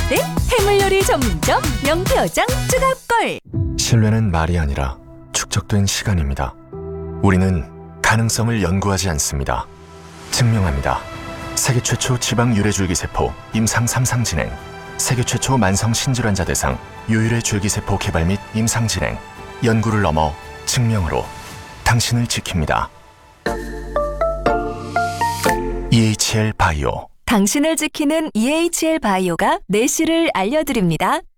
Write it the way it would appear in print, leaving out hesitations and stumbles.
때 해물요리 전문점 명태어장 추가골. 신뢰는 말이 아니라 축적된 시간입니다. 우리는 가능성을 연구하지 않습니다. 증명합니다. 세계 최초 지방 유래줄기세포 임상 3상 진행, 세계 최초 만성 신질환자 대상 유일의 줄기세포 개발 및 임상 진행, 연구를 넘어 증명으로 당신을 지킵니다. EHL 바이오. 당신을 지키는 EHL 바이오가 내실을 알려드립니다.